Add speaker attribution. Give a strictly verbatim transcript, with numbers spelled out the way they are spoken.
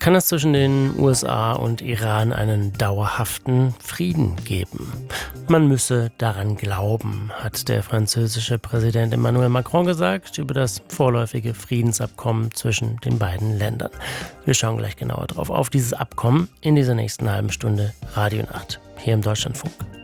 Speaker 1: Kann es zwischen den U S A und Iran einen dauerhaften Frieden geben? Man müsse daran glauben, hat der französische Präsident Emmanuel Macron gesagt über das vorläufige Friedensabkommen zwischen den beiden Ländern. Wir schauen gleich genauer drauf auf dieses Abkommen in dieser nächsten halben Stunde Radio Nacht hier im Deutschlandfunk.